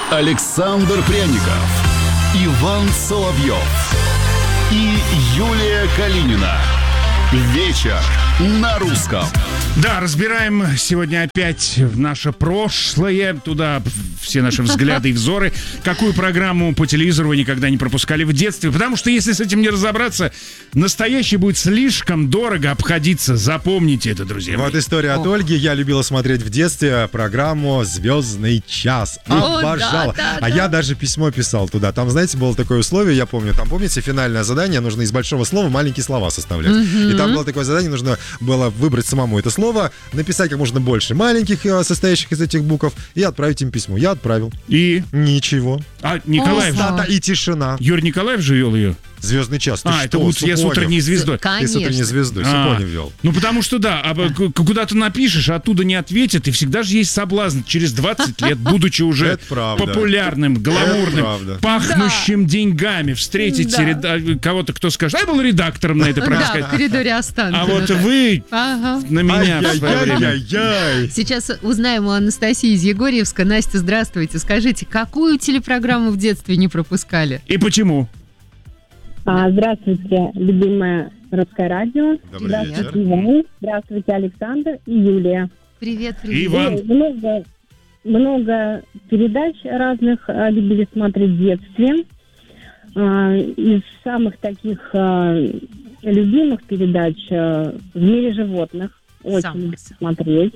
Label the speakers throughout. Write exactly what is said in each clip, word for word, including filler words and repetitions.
Speaker 1: Александр Пряников, Иван Соловьев и Юлия Калинина. Вечер на русском.
Speaker 2: Да, разбираем сегодня опять наше прошлое, туда все наши взгляды и взоры. Какую программу по телевизору вы никогда не пропускали в детстве? Потому что если с этим не разобраться, настоящий будет слишком дорого обходиться. Запомните это, друзья мои.
Speaker 3: Вот история от Ольги. Я любила смотреть в детстве программу «Звездный час». Обожала.
Speaker 4: да, да,
Speaker 3: а
Speaker 4: да.
Speaker 3: я даже письмо писал туда. Там, знаете, было такое условие, я помню. Там, помните, финальное задание, нужно из большого слова маленькие слова составлять. И там было такое задание, нужно было выбрать самому это слово, написать как можно больше маленьких, состоящих из этих букв, и отправить им письмо. Я отправил.
Speaker 2: И?
Speaker 3: Ничего.
Speaker 2: А Николаев?
Speaker 3: Пустота и тишина.
Speaker 2: Юрий Николаев же вел ее?
Speaker 3: «Звездный час». Ты
Speaker 2: А,
Speaker 3: что,
Speaker 2: это вот я с
Speaker 3: Супонев?
Speaker 2: утренней звездой.
Speaker 3: Ты с утренней звездой,
Speaker 2: А,
Speaker 3: Супонев вел.
Speaker 2: Ну, потому что, да, а, к- куда ты напишешь, а оттуда не ответят, и всегда же есть соблазн через двадцать лет, будучи уже
Speaker 3: Это правда.
Speaker 2: популярным, гламурным,
Speaker 3: правда.
Speaker 2: пахнущим деньгами, встретить
Speaker 4: Да.
Speaker 2: реда- кого-то, кто скажет, а я был редактором на этой
Speaker 4: Да,
Speaker 2: программе.
Speaker 4: в коридоре Останкина.
Speaker 2: А вот
Speaker 4: да.
Speaker 2: вы
Speaker 4: Ага.
Speaker 2: на меня в свое время.
Speaker 3: Ай-яй-яй-яй.
Speaker 4: Сейчас узнаем у Анастасии из Егорьевска. Настя, здравствуйте. Скажите, какую телепрограмму в детстве не пропускали?
Speaker 2: И почему?
Speaker 5: А, Здравствуйте, любимое русское радио.
Speaker 3: Добрый
Speaker 5: Здравствуйте,
Speaker 3: вечер.
Speaker 5: Иван. Здравствуйте, Александр и Юлия.
Speaker 4: Привет,
Speaker 2: И
Speaker 4: привет.
Speaker 2: Иван.
Speaker 5: И Много, много передач разных а, любили смотреть в детстве. А, из самых таких а, любимых передач а, «В мире животных». Очень
Speaker 4: Самое
Speaker 5: люблю
Speaker 4: самое.
Speaker 5: смотреть.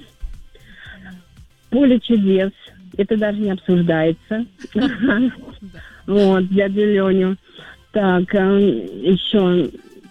Speaker 5: «Поле чудес». Это даже не обсуждается. Вот, дядя Леню. Так, а, еще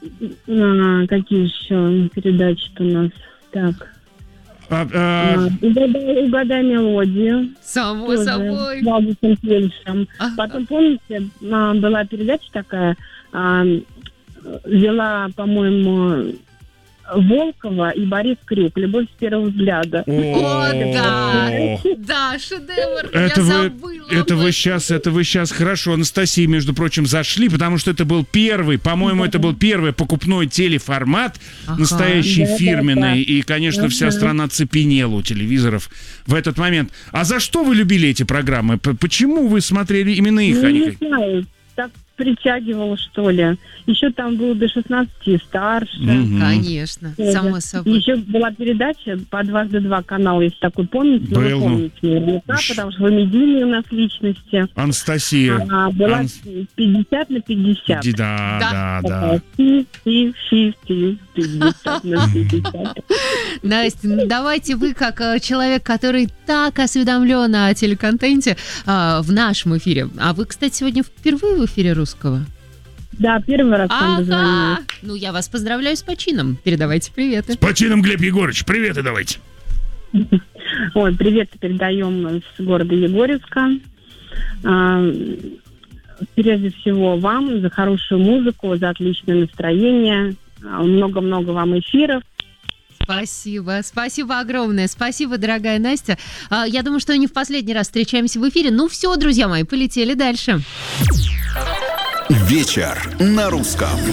Speaker 5: а, какие еще передачи-то у нас? Так,
Speaker 2: А,
Speaker 5: а,
Speaker 2: а,
Speaker 5: угадай, угадай мелодию.
Speaker 4: Само
Speaker 5: Тоже
Speaker 4: собой.
Speaker 5: с Владусом Фельдшем.
Speaker 4: Ага.
Speaker 5: Потом, помните, а, была передача такая, а, вела, по-моему, Волкова и Борис Крюк «Любовь с первого взгляда».
Speaker 4: О, да.
Speaker 2: о.
Speaker 4: Да, шедевр.
Speaker 2: Это
Speaker 4: Я
Speaker 2: вы,
Speaker 4: забыла.
Speaker 2: это
Speaker 4: об
Speaker 2: вы
Speaker 4: этом.
Speaker 2: сейчас, это вы сейчас хорошо, Анастасии, между прочим, зашли, потому что это был первый, по-моему, это был первый покупной телеформат,
Speaker 4: Ага.
Speaker 2: настоящий
Speaker 5: Да-да-да.
Speaker 2: фирменный, и, конечно, вся
Speaker 5: Ага.
Speaker 2: страна цепенела у телевизоров в этот момент. А за что вы любили эти программы? П- Почему вы смотрели именно их,
Speaker 5: Ну,
Speaker 2: а не
Speaker 5: не
Speaker 2: как-
Speaker 5: знаю, так притягивало, что ли. Еще там было до шестнадцати и старше.
Speaker 2: Мгм.
Speaker 4: Конечно, само собой.
Speaker 5: Еще была передача по дважды два канал, если такой помните. Ну, вы
Speaker 2: Был, ну.
Speaker 5: помните наверняка,
Speaker 2: Ш-
Speaker 5: потому что вы медийные у нас личности.
Speaker 2: Анастасия.
Speaker 5: А, была
Speaker 2: Анс-
Speaker 5: пятьдесят на пятьдесят.
Speaker 2: Ди- Да, да,
Speaker 4: Да.
Speaker 2: да.
Speaker 5: Такая фифти-фифти, пятьдесят на пятьдесят.
Speaker 4: Настя, ну давайте вы, как э, человек, который так осведомлен о телеконтенте а, в нашем эфире. А вы, кстати, сегодня впервые в эфире русского?
Speaker 5: Да, первый раз вам
Speaker 4: Ага.
Speaker 5: дозвонилась.
Speaker 4: Ну, я вас поздравляю с почином. Передавайте приветы.
Speaker 2: С почином, Глеб Егорович, приветы давайте.
Speaker 5: Ой, привет передаем с города Егорьевска. А, Прежде всего вам за хорошую музыку, за отличное настроение. А, Много-много вам эфиров.
Speaker 4: Спасибо, спасибо огромное, спасибо, дорогая Настя. А, Я думаю, что не в последний раз встречаемся в эфире. Ну все, друзья мои, полетели дальше.
Speaker 1: Вечер на русском.